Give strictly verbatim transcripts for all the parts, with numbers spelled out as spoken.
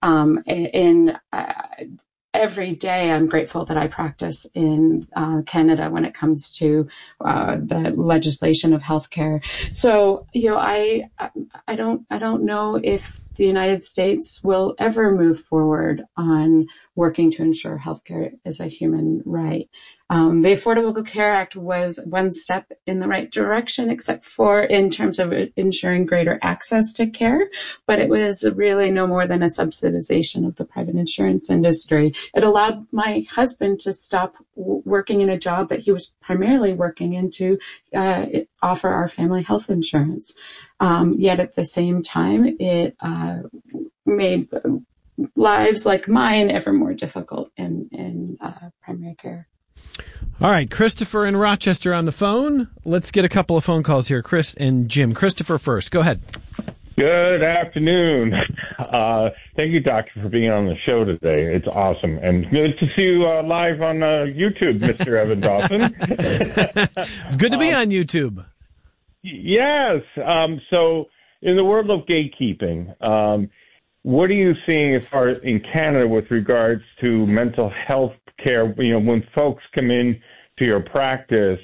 Um, in uh, every day, I'm grateful that I practice in uh, Canada when it comes to uh, the legislation of healthcare. So, you know, I I don't I don't know if the United States will ever move forward on working to ensure healthcare is a human right. Um, the Affordable Care Act was one step in the right direction, except for in terms of ensuring greater access to care, but it was really no more than a subsidization of the private insurance industry. It allowed my husband to stop w- working in a job that he was primarily working in to uh, offer our family health insurance. Um, yet at the same time, it uh, made lives like mine ever more difficult in, in uh, primary care. All right, Christopher in Rochester on the phone. Let's get a couple of phone calls here. Chris and Jim. Christopher first. Go ahead. Good afternoon. Uh, thank you, Doctor, for being on the show today. It's awesome. And good to see you uh, live on uh, YouTube, Mister Evan Dawson. It's good to be um, on YouTube. Yes. Um, so in the world of gatekeeping, um, what are you seeing as far as in Canada with regards to mental health care? You know, when folks come in to your practice,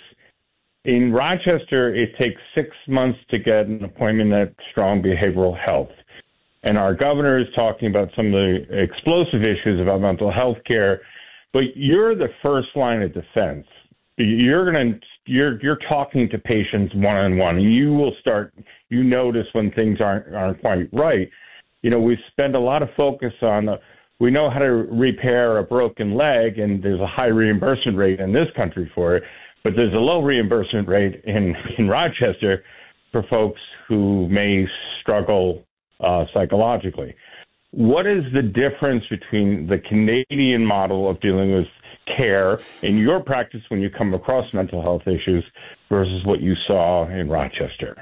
in Rochester, it takes six months to get an appointment at Strong Behavioral Health. And our governor is talking about some of the explosive issues about mental health care, but you're the first line of defense. You're going to you're you're talking to patients one on one, and you will start. You notice when things aren't aren't quite right. You know, we spend a lot of focus on. Uh, we know how to repair a broken leg, and there's a high reimbursement rate in this country for it. But there's a low reimbursement rate in in Rochester for folks who may struggle uh, psychologically. What is the difference between the Canadian model of dealing with care in your practice when you come across mental health issues versus what you saw in Rochester?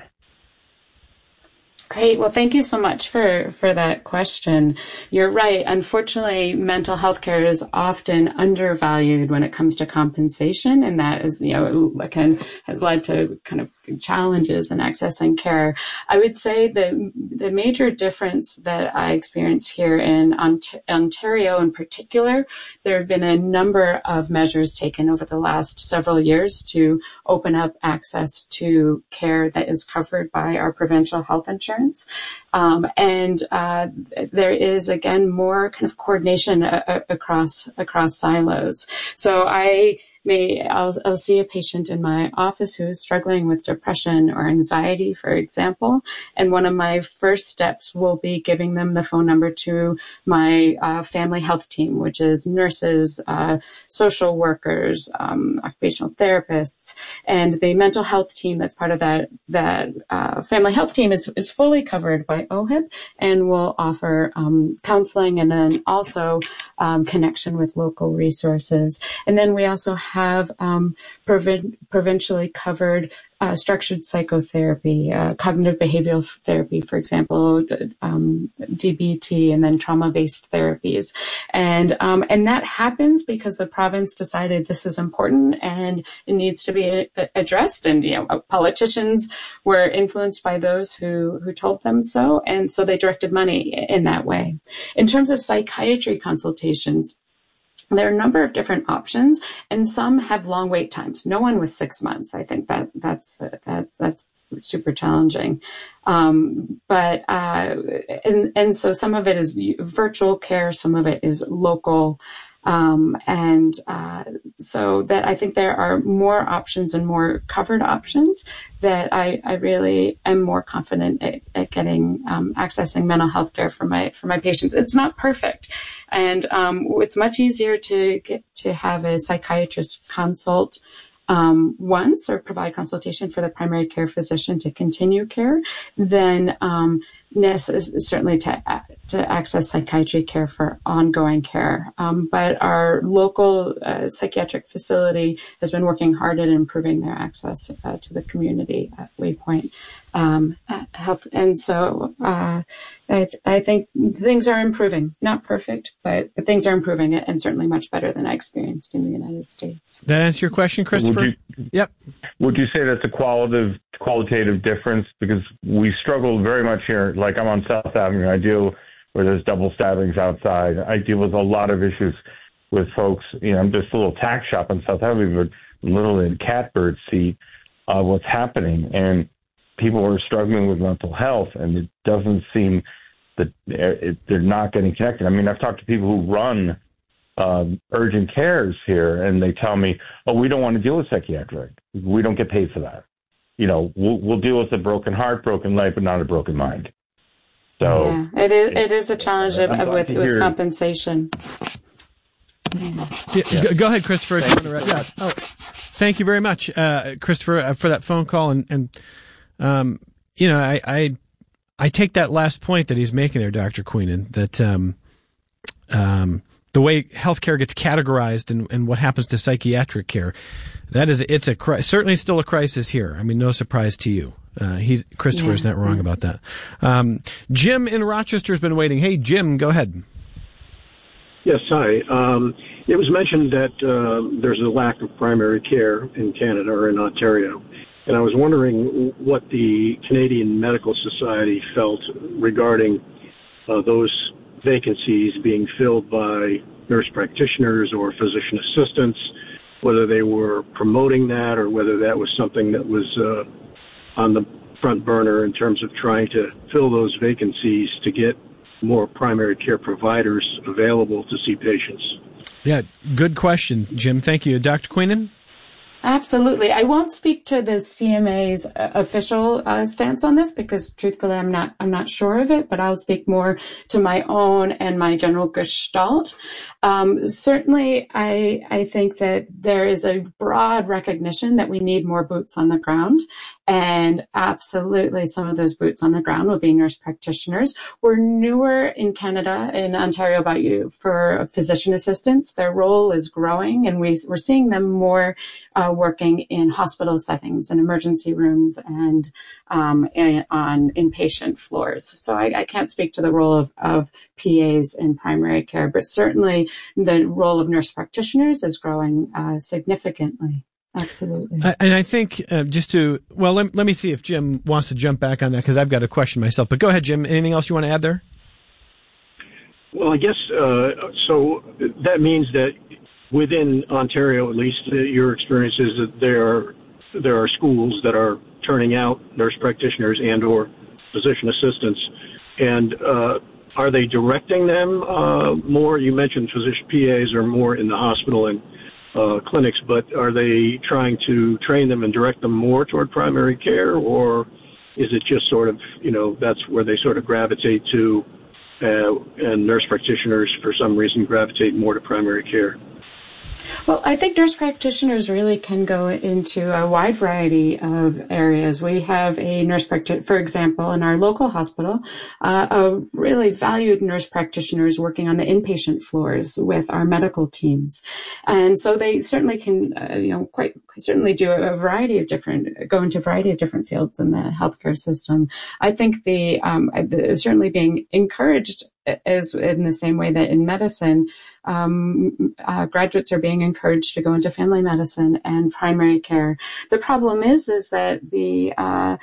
Great. Well, thank you so much for, for that question. You're right. Unfortunately, mental health care is often undervalued when it comes to compensation. And that is, you know, again, has led to kind of challenges in accessing care. I would say the, the major difference that I experience here in Ont- Ontario in particular, there have been a number of measures taken over the last several years to open up access to care that is covered by our provincial health insurance. Um, and uh, there is, again, more kind of coordination a- a- across across silos. So I may I'll, I'll see a patient in my office who is struggling with depression or anxiety, for example, and one of my first steps will be giving them the phone number to my uh, family health team, which is nurses, uh, social workers, um, occupational therapists, and the mental health team that's part of that that uh, family health team is, is fully covered by O H I P and will offer um, counseling and then also um, connection with local resources. And then we also have have um, provin- provincially covered uh, structured psychotherapy, uh, cognitive behavioral therapy, for example, um, D B T, and then trauma-based therapies. And um, and that happens because the province decided this is important and it needs to be addressed. And, you know, politicians were influenced by those who, who told them so. And so they directed money in that way. In terms of psychiatry consultations, there are a number of different options, and some have long wait times. No one was six months. I think that that's uh, that that's super challenging. Um, but uh, and and so some of it is virtual care, some of it is local. Um, and uh, so that I think there are more options and more covered options that I, I really am more confident at, at getting um, accessing mental health care for my for my patients. It's not perfect, and um, it's much easier to get to have a psychiatrist consult um, once or provide consultation for the primary care physician to continue care than um, certainly to to access psychiatry care for ongoing care. Um, but our local uh, psychiatric facility has been working hard at improving their access uh, to the community at Waypoint um, Health. And so uh, I, th- I think things are improving. Not perfect, but, but things are improving and certainly much better than I experienced in the United States. That answer your question, Christopher? Would you, yep. Would you say that's a qualitative qualitative difference? Because we struggle very much here. Like I'm on South Avenue. I deal where there's double stabbings outside. I deal with a lot of issues with folks. You know, I'm just a little tack shop in South Hadley, but literally in catbird seat of what's happening. And people are struggling with mental health, and it doesn't seem that they're not getting connected. I mean, I've talked to people who run um, urgent cares here, and they tell me, oh, we don't want to deal with psychiatric. We don't get paid for that. You know, we'll, we'll deal with a broken heart, broken leg, but not a broken mind. So yeah, it is it is a challenge of, with, with compensation. Yeah. Yeah. Go ahead, Christopher. If you want to wrap. Oh, thank you very much, uh, Christopher, uh, for that phone call. And, and um, you know, I, I I take that last point that he's making there, Doctor Queenan, that um, um, the way healthcare gets categorized and, and what happens to psychiatric care, that is, it's a certainly still a crisis here. I mean, no surprise to you. Uh, he's Christopher yeah. is not wrong about that. Um, Jim in Rochester has been waiting. Hey, Jim, go ahead. Yes, hi. Um, it was mentioned that uh, there's a lack of primary care in Canada or in Ontario, and I was wondering what the Canadian Medical Society felt regarding uh, those vacancies being filled by nurse practitioners or physician assistants, whether they were promoting that or whether that was something that was uh, on the front burner in terms of trying to fill those vacancies to get more primary care providers available to see patients. Yeah, good question, Jim. Thank you. Doctor Queenan? Absolutely. I won't speak to the C M A's uh, official uh, stance on this because, truthfully, I'm not I'm not sure of it. But I'll speak more to my own and my general gestalt. Um, certainly, I I think that there is a broad recognition that we need more boots on the ground. And absolutely, some of those boots on the ground will be nurse practitioners. We're newer in Canada, in Ontario, about you for physician assistants. Their role is growing, and we, we're seeing them more uh, working in hospital settings and emergency rooms and um, in, on inpatient floors. So I, I can't speak to the role of, of P As in primary care, but certainly the role of nurse practitioners is growing uh, significantly. Absolutely. Uh, and I think uh, just to, well, let, let me see if Jim wants to jump back on that because I've got a question myself. But go ahead, Jim. Anything else you want to add there? Well, I guess uh, so that means that within Ontario, at least, uh, your experience is that there are, there are schools that are turning out nurse practitioners and or physician assistants. And uh, are they directing them uh, more? You mentioned physician P As are more in the hospital and Uh, clinics, but are they trying to train them and direct them more toward primary care, or is it just sort of, you know, that's where they sort of gravitate to, uh, and nurse practitioners for some reason gravitate more to primary care? Well, I think nurse practitioners really can go into a wide variety of areas. We have a nurse practitioner, for example, in our local hospital, uh, a really valued nurse practitioners working on the inpatient floors with our medical teams. And so they certainly can, uh, you know, quite certainly do a variety of different, go into a variety of different fields in the healthcare system. I think the, um, the certainly being encouraged is in the same way that in medicine, um, uh, graduates are being encouraged to go into family medicine and primary care. The problem is, is that the, uh,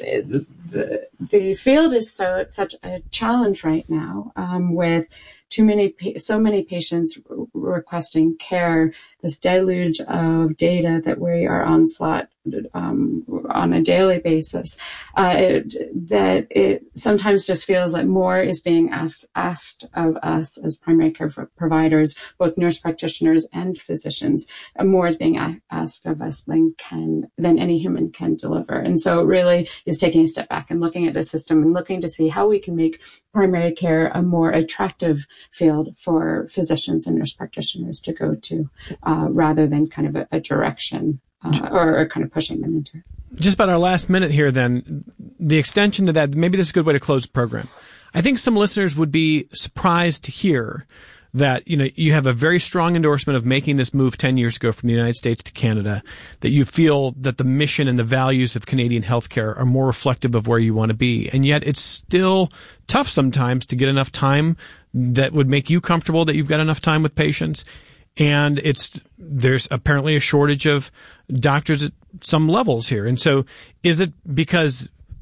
the, the field is so, such a challenge right now, um, with too many, so many patients requesting care, this deluge of data that we are onslaught um, on a daily basis, uh, it, that it sometimes just feels like more is being asked, asked of us as primary care providers, both nurse practitioners and physicians. More is being a- asked of us than can than any human can deliver. And so it really is taking a step back and looking at the system and looking to see how we can make primary care a more attractive field for physicians and nurse practitioners to go to, uh, rather than kind of a, a direction uh, or, or kind of pushing them into. Just about our last minute here, then, the extension to that, maybe this is a good way to close the program. I think some listeners would be surprised to hear that, you know, you have a very strong endorsement of making this move ten years ago from the United States to Canada, that you feel that the mission and the values of Canadian healthcare are more reflective of where you want to be. And yet it's still tough sometimes to get enough time that would make you comfortable that you've got enough time with patients. And it's, there's apparently a shortage of doctors at some levels here. And so is it because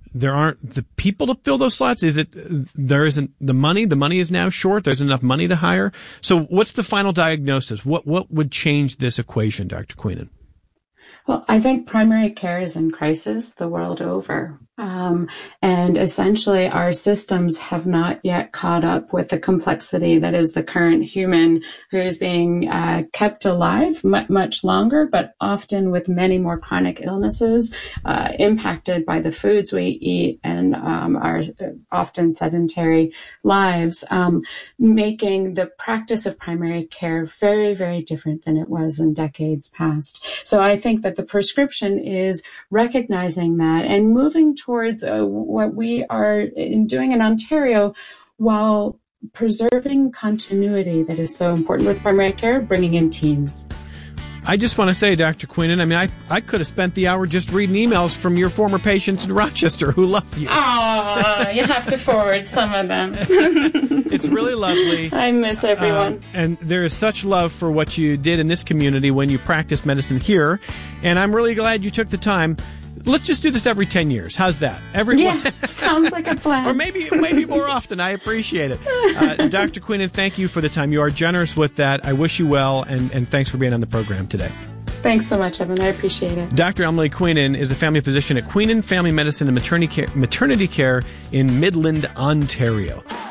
there aren't the people to fill those slots? Is it there isn't the money? The money is now short. There's enough money to hire. So what's the final diagnosis? What what would change this equation, Doctor Queenan? Well, I think primary care is in crisis the world over. Um, and essentially our systems have not yet caught up with the complexity that is the current human who's being uh, kept alive m- much longer, but often with many more chronic illnesses, uh, impacted by the foods we eat and um, our often sedentary lives, um, making the practice of primary care very, very different than it was in decades past. So I think that the prescription is recognizing that and moving towards uh, what we are in doing in Ontario while preserving continuity that is so important with primary care, bringing in teams. I just want to say, Doctor Queenan, I mean, I, I could have spent the hour just reading emails from your former patients in Rochester who love you. Oh, you have to forward some of them. It's really lovely. I miss everyone. Uh, and there is such love for what you did in this community when you practiced medicine here. And I'm really glad you took the time. Let's just do this every ten years. How's that? Every Yeah, sounds like a plan. Or maybe maybe more often. I appreciate it. Uh, Doctor Queenan, thank you for the time. You are generous with that. I wish you well, and, and thanks for being on the program today. Thanks so much, Evan. I appreciate it. Doctor Emily Queenan is a family physician at Queenan Family Medicine and Maternity Care, Maternity Care in Midland, Ontario.